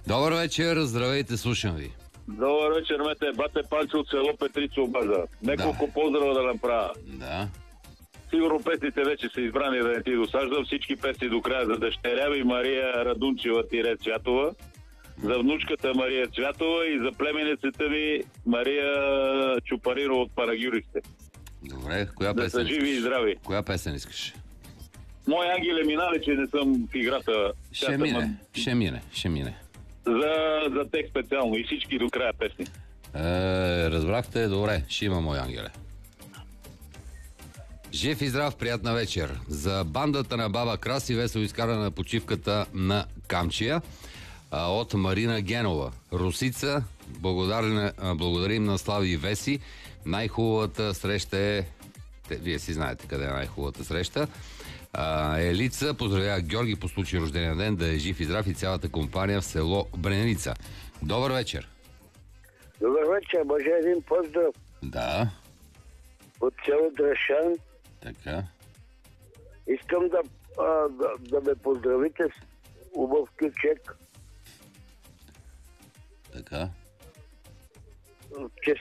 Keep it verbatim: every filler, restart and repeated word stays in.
Добър вечер, здравейте, слушам ви. Добър вечер, мете. Бате Панчо от село Петрицо обажда. Неколко да. поздрава да направя. Да. Сигурно песните вече са избрани, да не ти досаждам. Всички песни до края за дъщеря ви Мария Радунчева Тире Цвятова, за внучката Мария Цвятова и за племенецата ви Мария Чупаринова от Парагюрихте. Добре, коя да песен са живи и здрави. Коя песен искаш? Мой ангел е минали, че не съм в играта. Ще мине, ще мине, ще мине. За, за тех специално и всички до края песни. Е, разбрахте, добре, ще има мой ангеле. Жив и здрав, приятна вечер. За бандата на Баба Краси весело изкарана на почивката на Камчия от Марина Генова. Русица, благодарим на Слави и Веси. Най-хубавата среща е... Вие си знаете къде е най-хубавата среща. Елица поздравява Георги по случай рождения ден, да е жив и здрав и цялата компания в село Брененица. Добър вечер. Добър вечер, може един поздрав. Да. От село Драшан. Така. Искам да, а, да, да ме поздравите с убав кючек. Така. Че